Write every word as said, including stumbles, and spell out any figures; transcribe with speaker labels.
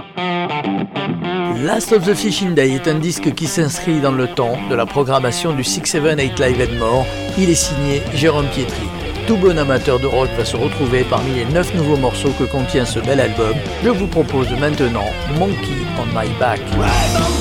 Speaker 1: Last of the Fishing Day est un disque qui s'inscrit dans le temps de la programmation du six seven eight Live and More. Il est signé Jérôme Pietri. Tout bon amateur de rock va se retrouver parmi les neuf nouveaux morceaux que contient ce bel album. Je vous propose maintenant Monkey on My Back.